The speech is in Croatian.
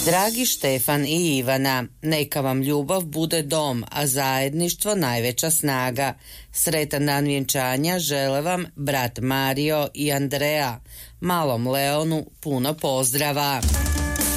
Dragi Štefan i Ivana, neka vam ljubav bude dom, a zajedništvo najveća snaga. Sretan dan vjenčanja žele vam brat Mario i Andrea. Malom Leonu puno pozdrava.